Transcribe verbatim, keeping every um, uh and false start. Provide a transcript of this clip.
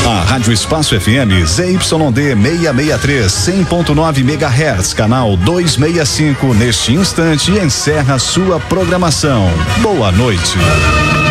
A Rádio Espaço F M Z Y D seiscentos e sessenta e três, cem ponto nove megahertz, canal duzentos e sessenta e cinco, neste instante encerra sua programação. Boa noite.